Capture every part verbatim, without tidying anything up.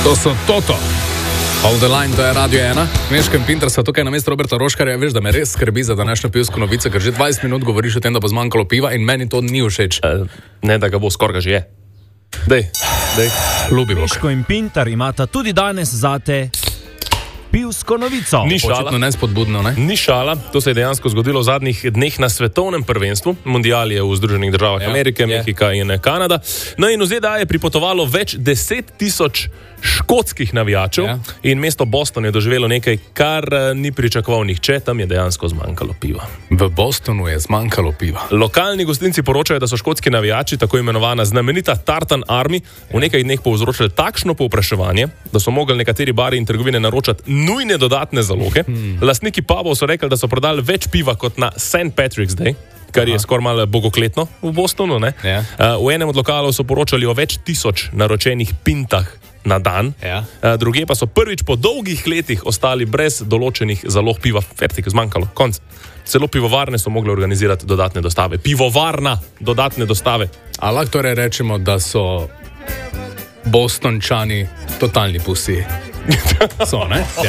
To so Toto. Hold the line, to je Radio ena. Meškem Pintersa tukaj na mesto Roberta Roškarja. Veš, da me res skrbi za današnjo pivsko novico, ker že dvajset minut govoriš o tem, da bo zmanjkalo piva in meni to ni všeč. Uh, ne, da ga bo, skoraj ga že je. Dej, dej. Ljubi Bog. Meško in Pinter imata tudi danes zate pivsko novico. Ni šala. Očitno nespodbudno, ne? Ni šala, to se je dejansko zgodilo v zadnjih dneh na svetovnem prvenstvu. Mundial je v Združenih državah ja, Amerike, je. Mehika in Kanada. No in v Z D A je pripotovalo več deset tisoč škotskih navijačev ja. In mesto Boston je doživelo nekaj, kar ni pričakoval nihče, tam je dejansko zmanjkalo piva. V Bostonu je zmanjkalo piva. Lokalni gostinci poročajo, da so škotski navijači, tako imenovana znamenita Tartan Army, v nekaj dneh povzročili takšno povpraševanje, da so mogli nekateri bari in trgovine naročati nujne dodatne zaloge. Hmm. Lastniki pubov so rekli, da so prodali več piva kot na Saint Patrick's Day, kar je skoraj malo bogokletno v Bostonu. Ne? Ja. Uh, v enem od lokalov so poročali o več tisoč naročenih pintah na dan. Ja. Uh, druge pa so prvič po dolgih letih ostali brez določenih zalog piva. Fertik, zmanjkalo, konc. Celo pivovarne so mogli organizirati dodatne dostave. Pivovarna, dodatne dostave. A lahko torej rečemo, da so Bostončani totalni pusi. So, ne? Ja.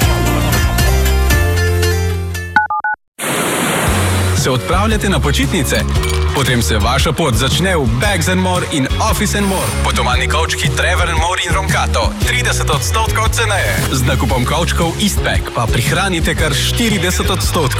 Se odpravljate na počitnice? Potem se vaša pot začne v Bags and More in Office and More. Potovalni kovčki Trevor and More in Roncato trideset odstotkov ceneje. Z nakupom kovčkov Eastpak pa prihranite kar štirideset odstotkov.